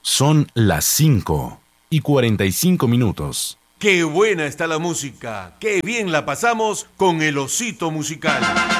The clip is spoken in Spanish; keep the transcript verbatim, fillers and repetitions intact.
Son las cinco y cuarenta y cinco minutos. ¡Qué buena está la música! ¡Qué bien la pasamos con el Osito Musical!